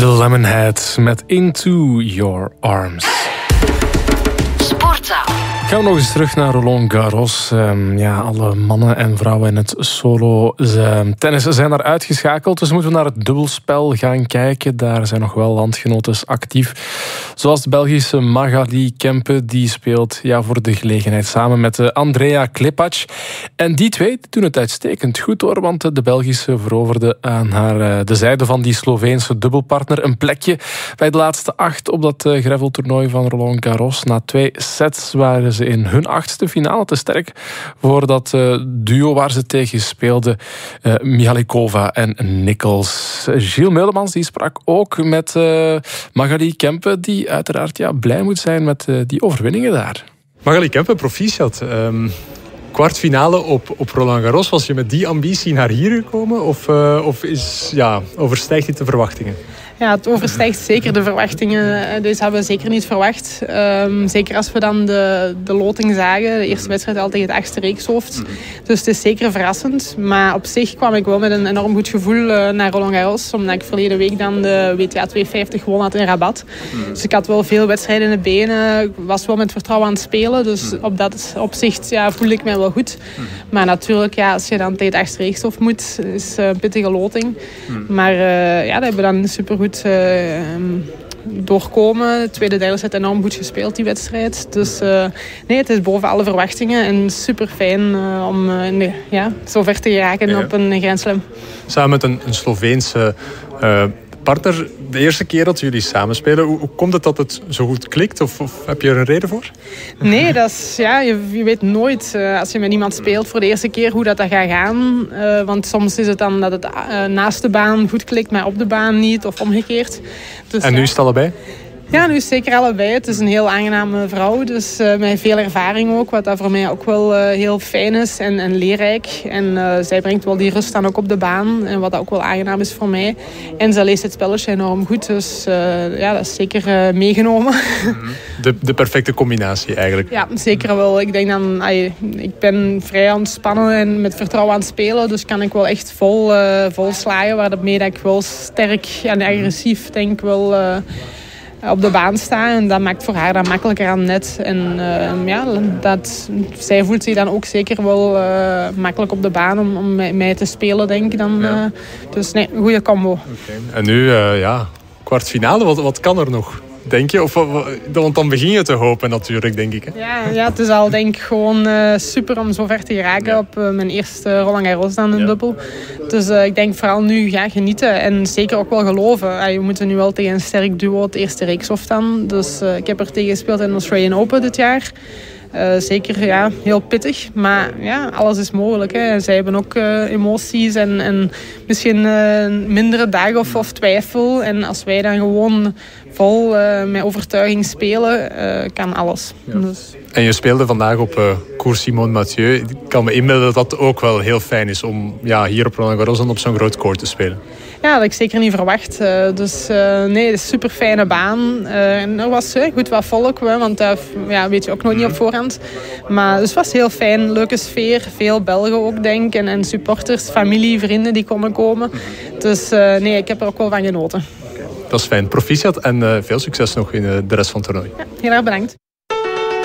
The Lemonheads met Into Your Arms. Sportza. Gaan we nog eens terug naar Roland Garros. Alle mannen en vrouwen in het solo tennis zijn daar uitgeschakeld. Dus moeten we naar het dubbelspel gaan kijken. Daar zijn nog wel landgenoten actief. Zoals de Belgische Magali Kempe. Die speelt voor de gelegenheid samen met Andrea Klepac. En die twee doen het uitstekend goed hoor. Want de Belgische veroverde aan de zijde van die Sloveense dubbelpartner een plekje bij de laatste 8 op dat graveltoernooi van Roland Garros. Na 2 sets waren ze in hun 8e finale te sterk voor dat duo waar ze tegen speelden. Mihalikova en Nichols. Gilles Meulemans die sprak ook met Magali Kempe, die uiteraard blij moet zijn met die overwinningen daar. Magali Kempe, proficiat. Kwartfinale op Roland Garros. Was je met die ambitie naar hier gekomen? Of overstijgt dit de verwachtingen? Ja, het overstijgt zeker de verwachtingen. Deze hebben we zeker niet verwacht. Zeker als we dan de loting zagen. De eerste wedstrijd al tegen het 8e reekshoofd. Dus het is zeker verrassend. Maar op zich kwam ik wel met een enorm goed gevoel naar Roland Garros. Omdat ik verleden week dan de WTA 250 gewonnen had in Rabat. Dus ik had wel veel wedstrijden in de benen. Ik was wel met vertrouwen aan het spelen. Dus op dat opzicht voelde ik mij wel goed. Maar natuurlijk, als je dan tegen het 8e reekshoofd moet, is een pittige loting. Maar dat hebben we dan supergoed doorkomen. De tweede deel is het enorm goed gespeeld, die wedstrijd. Dus het is boven alle verwachtingen. En super fijn om zo ver te geraken op een Grand Slam. Samen met een Sloveense partner. De eerste keer dat jullie samenspelen, hoe komt het dat het zo goed klikt? Of heb je er een reden voor? Nee, dat is, je weet nooit als je met iemand speelt voor de eerste keer hoe dat gaat gaan. Want soms is het dan dat het naast de baan goed klikt, maar op de baan niet of omgekeerd. Dus, en nu is het allebei? Ja, nu is het zeker allebei. Het is een heel aangename vrouw, dus met veel ervaring ook, wat dat voor mij ook wel heel fijn is en leerrijk. En zij brengt wel die rust dan ook op de baan, en wat dat ook wel aangenaam is voor mij. En ze leest het spelletje enorm goed, dus dat is zeker meegenomen. De perfecte combinatie eigenlijk. Ja, zeker wel. Ik denk dan, ik ben vrij ontspannen en met vertrouwen aan het spelen, dus kan ik wel echt vol slagen, waarmee dat ik wel sterk en agressief denk wel op de baan staan. En dat maakt voor haar dan makkelijker aan net. En zij voelt zich dan ook zeker wel makkelijk op de baan om met mij te spelen, denk ik dan. Dus nee, een goede combo. Okay. En nu, kwartfinale, wat kan er nog? Denk je? Want dan begin je te hopen natuurlijk, denk ik. Hè? Ja, het is al denk ik gewoon super om zo ver te geraken op mijn eerste Roland Garros dan in dubbel. Dus ik denk vooral nu genieten en zeker ook wel geloven. We moeten nu wel tegen een sterk duo het eerste reekshoofd aan. Dus ik heb er tegen gespeeld in de Australian Open dit jaar. Zeker heel pittig, maar alles is mogelijk. Hè. Zij hebben ook emoties en misschien mindere dagen of twijfel. En als wij dan gewoon vol met overtuiging spelen, kan alles. Ja. Dus. En je speelde vandaag op Cours Simone Mathieu. Ik kan me inbeelden dat dat ook wel heel fijn is om hier op Roland Garros en op zo'n groot court te spelen. Ja, dat had ik zeker niet verwacht. Dus het is een super fijne baan. En er was goed wat volk, want dat weet je ook nog niet op voorhand. Maar het was heel fijn, leuke sfeer. Veel Belgen ook, denk ik. En supporters, familie, vrienden die konden komen. Dus ik heb er ook wel van genoten. Okay. Dat is fijn. Proficiat en veel succes nog in de rest van het toernooi. Ja, heel erg bedankt.